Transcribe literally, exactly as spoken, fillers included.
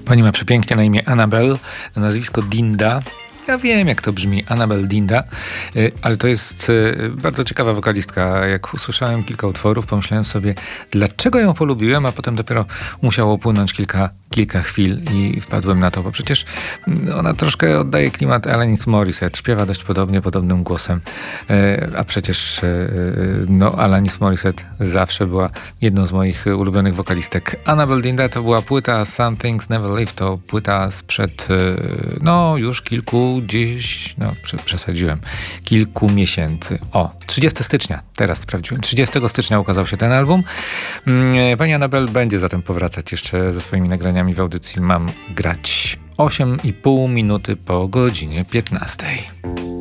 Pani ma przepięknie na imię Annabel, na nazwisko Dinda. Ja wiem, jak to brzmi, Annabel Dinda, ale to jest bardzo ciekawa wokalistka. Jak usłyszałem kilka utworów, pomyślałem sobie, dlaczego ją polubiłem, a potem dopiero musiało upłynąć kilka, kilka chwil i wpadłem na to, bo przecież ona troszkę oddaje klimat Alanis Morissette, śpiewa dość podobnie, podobnym głosem, a przecież no, Alanis Morissette zawsze była jedną z moich ulubionych wokalistek. Annabel Dinda to była płyta Some Things Never Live, to płyta sprzed no już kilku gdzieś, no przesadziłem, kilku miesięcy. O, trzydziestego stycznia, teraz sprawdziłem. trzydziestego stycznia ukazał się ten album. Pani Annabel będzie zatem powracać jeszcze ze swoimi nagraniami w audycji Mam grać. osiem i pół minuty po godzinie piętnastej.